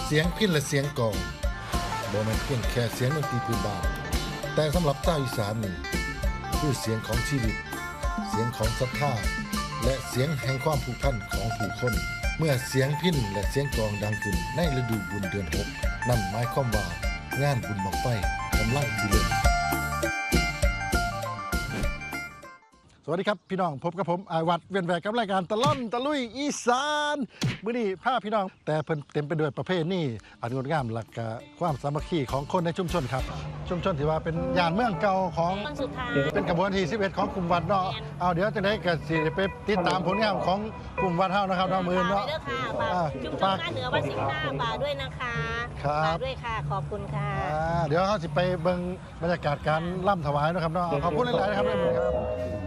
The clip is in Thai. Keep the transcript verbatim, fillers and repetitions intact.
เสียงพิณและเสียงกลองบ่แม่นเพียงแค่เสียงดนตรีพื้นบ้านแต่สำหรับชาวอีสานนี่คือเสียงของชีวิตเสียงของศรัทธาและเสียงแห่งความผูกพันของผู้คนเมื่อเสียงพิณและเสียงกลองดังขึ้นในฤดูบุญเดือนหกนั่นหมายความว่างานบุญบั้งไฟกำลังสิเริ่มสวัสดีครับพี่น้องพบกับผมอาวัดเวียนแวกกับรายการตะล่อนตะลุยอีสานมื้อนี้พาพี่น้องแต่เพิ่นเต็มไปด้วยประเพณีอันงดงามและก็ความสามัคคีของคนในชุมชนครับชุมชนที่ว่าเป็นย่านเมืองเก่าของเป็นกระบวนที่สิบเอ็ดของกลุ่มวัดเนาะเอาเดี๋ยวจะได้ก็สิไปติดตามผลงานของกลุ่มวัดเฮานะครับน้องมือเนาะชุมชนบ้านเหนือวัดสิงห์หน้าป่าด้วยนะคะฝากด้วยค่ะขอบคุณค่ะเดี๋ยวเฮาสิไปเบิ่งบรรยากาศการล่ำถวายนะครับเนาะขอบคุณหลายๆนะครับ